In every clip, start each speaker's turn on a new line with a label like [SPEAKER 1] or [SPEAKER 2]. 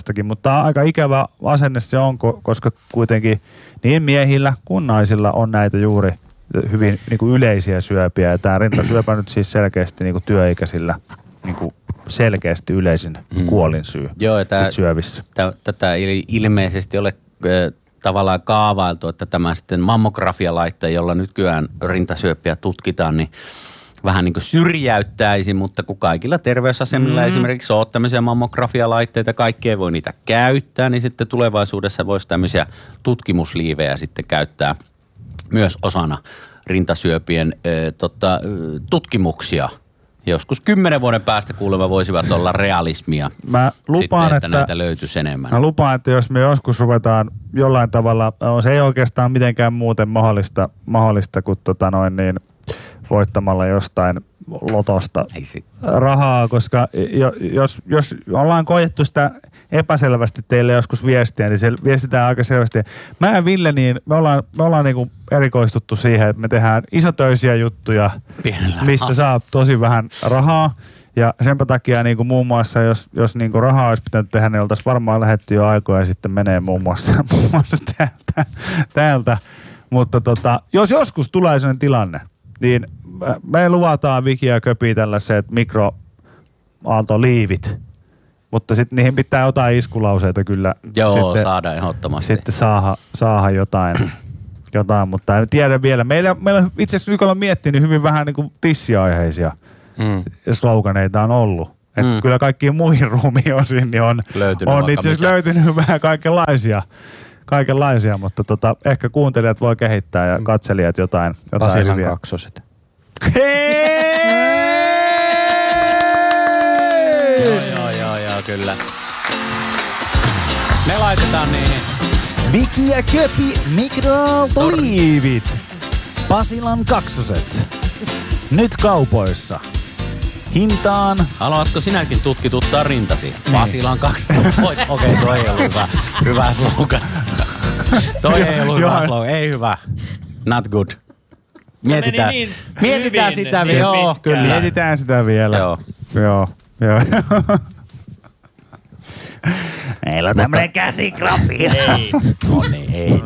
[SPEAKER 1] tästäkin, mutta aika ikävä asenne se on, koska kuitenkin niin miehillä kuin naisilla on näitä juuri hyvin niin kuin yleisiä syöpiä. Ja tämä rintasyöpä nyt siis selkeästi niin kuin työikäisillä niin kuin selkeästi yleisin kuolinsyy syövissä.
[SPEAKER 2] Tätä ei ilmeisesti ole tavallaan kaavailtu, että tämä sitten mammografialaite, jolla nykyään rintasyöppiä tutkitaan, niin vähän niin kuin syrjäyttäisi, mutta kun kaikilla terveysasemilla esimerkiksi on tämmöisiä mammografialaitteita, kaikki ei voi niitä käyttää, niin sitten tulevaisuudessa voisi tämmöisiä tutkimusliivejä sitten käyttää myös osana rintasyöpien tutkimuksia. Joskus 10 vuoden päästä kuulemma voisivat olla realismia.
[SPEAKER 1] Mä lupaan,
[SPEAKER 2] sitten, että näitä löytyisi enemmän.
[SPEAKER 1] Mä lupaan, että jos me joskus ruvetaan jollain tavalla, se ei oikeastaan mitenkään muuten mahdollista kuin voittamalla jostain lotosta rahaa, me jos ollaan koettu sitä epäselvästi teille joskus viestiä, niin se viestitään aika selvästi. Mä ja Ville, niin me ollaan niinku erikoistuttu siihen, että me tehdään isotöisiä juttuja, mistä saa tosi vähän rahaa. Ja senpä takia niinku muun muassa, jos niinku rahaa olisi pitänyt tehdä, niin oltaisiin varmaan lähdetty jo aikoja sitten menee muun muassa täältä. Mutta jos joskus tulee sellainen tilanne, niin me luvataan Viki ja Köpi tällaiset mikroaaltoliivit, mutta sitten niihin pitää jotain iskulauseita kyllä.
[SPEAKER 2] Joo,
[SPEAKER 1] sitten,
[SPEAKER 2] saada ehdottomasti.
[SPEAKER 1] Sitten saada jotain, mutta en tiedä vielä. Meillä itse asiassa Vikolla on miettinyt hyvin vähän niin kuin tissiaiheisia sloganeita on ollut. Että kyllä kaikkiin muihin ruumiin-osiin niin on itse asiassa löytynyt vähän kaikenlaisia, mutta ehkä kuuntelijat voi kehittää ja katselijat jotain
[SPEAKER 3] Pasilan
[SPEAKER 1] hyviä.
[SPEAKER 3] kaksoset.
[SPEAKER 2] Joo, kyllä. Me laitetaan niihin.
[SPEAKER 1] Viki ja Köpi mikroaaltoliivit. Pasilan kaksoset. Nyt kaupoissa. Hintaan.
[SPEAKER 2] Haluatko sinäkin tutkituttaa rintasi? Pasilan kaksoset. Okei, toi ei ollut hyvä slogan. Toi ei ollut hyvä slogan. Ei hyvä. Not good. Mietitään sitä vielä. Joo, kyllä.
[SPEAKER 1] Mietitään sitä vielä. Joo. Meillä on tämmönen käsigrafia. Ei.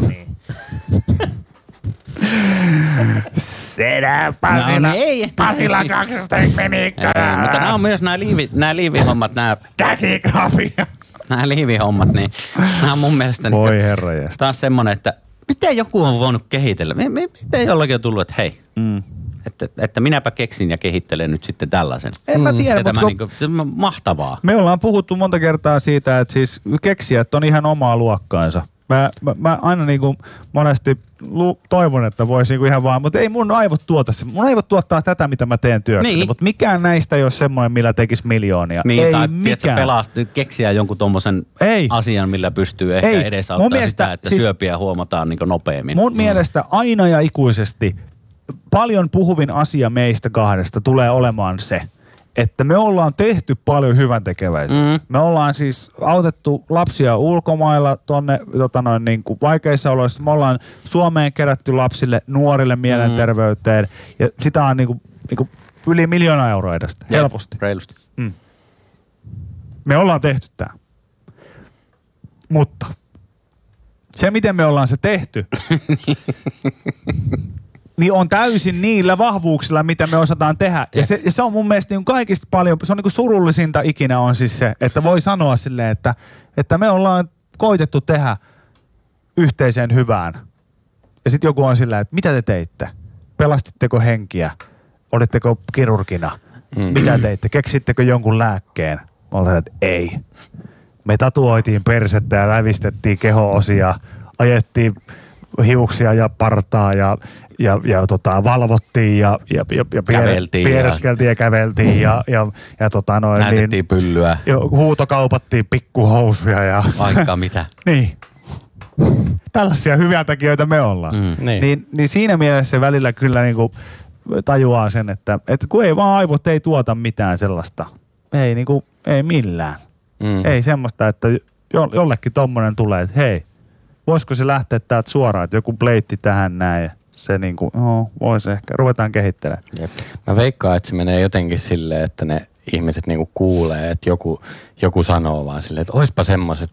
[SPEAKER 1] Sedä Pasila kaksosta meni.
[SPEAKER 2] Mutta nämä on myös nämä liivihommat, nämä
[SPEAKER 1] käsigrafia.
[SPEAKER 2] Nämä liivihommat, niin nämä on mun mielestä
[SPEAKER 1] voi herranjestas.
[SPEAKER 2] Taas semmonen, että miten joku on voinut kehitellä? Miten jollakin on tullut, että hei, että minäpä keksin ja kehittelen nyt sitten tällaisen.
[SPEAKER 1] En mä tiedä,
[SPEAKER 2] mutta mahtavaa.
[SPEAKER 1] Me ollaan puhuttu monta kertaa siitä, että siis keksijät on ihan omaa luokkaansa. Mä aina niinku monesti toivon, että voisi niinku ihan vaan, mutta ei mun aivot tuota se. Mun aivot tuottaa tätä, mitä mä teen työkseni, niin. Mutta mikään näistä ei ole semmoinen, millä tekisi miljoonia.
[SPEAKER 2] Niin,
[SPEAKER 1] ei
[SPEAKER 2] tai
[SPEAKER 1] mikään.
[SPEAKER 2] Keksiä jonkun tommosen asian, millä pystyy ehkä edesauttaa sitä, että siis syöpiä huomataan niinku nopeammin.
[SPEAKER 1] Mun mielestä aina ja ikuisesti paljon puhuvin asia meistä kahdesta tulee olemaan se, että me ollaan tehty paljon hyväntekeväisyyttä. Me ollaan siis autettu lapsia ulkomailla tonne niin kuin vaikeissa oloissa. Me ollaan Suomeen kerätty lapsille, nuorille mielenterveyteen ja sitä on niin kuin yli 1 miljoonaa euroa edestä. Helposti.
[SPEAKER 2] Reilusti.
[SPEAKER 1] Me ollaan tehty tää. Mutta se, miten me ollaan se tehty, niin on täysin niillä vahvuuksilla, mitä me osataan tehdä. Ja se on mun mielestä niin kaikista paljon, se on niin surullisinta ikinä on siis se, että voi sanoa silleen, että me ollaan koitettu tehdä yhteiseen hyvään. Ja sitten joku on silleen, että mitä te teitte? Pelastitteko henkiä? Olitteko kirurgina? Mitä teitte? Keksittekö jonkun lääkkeen? Ollaan, että ei. Me tatuoitiin persettä ja lävistettiin keho-osia, ajettiin hiuksia ja partaa ja valvottiin ja piereskeltiin ja käveltiin ja
[SPEAKER 2] näytettiin pyllyä.
[SPEAKER 1] Huutokaupattiin pikkuhousuja ja
[SPEAKER 2] vaikka mitä.
[SPEAKER 1] Niin. Tällaisia hyviä tekijöitä me ollaan. Niin siinä mielessä välillä kyllä niinku tajuaa sen, että kun ei vaan aivot ei tuota mitään sellaista. Ei millään. Ei semmoista, että jollekin tommonen tulee, että hei, voisiko se lähteä täältä suoraan, että joku pleitti tähän näin. Se niinku, voisi ehkä, ruvetaan kehittelemään.
[SPEAKER 3] Jep. Mä veikkaan, että se menee jotenkin silleen, että ne ihmiset niinku kuulee, että joku sanoo vaan silleen, että oispa semmoiset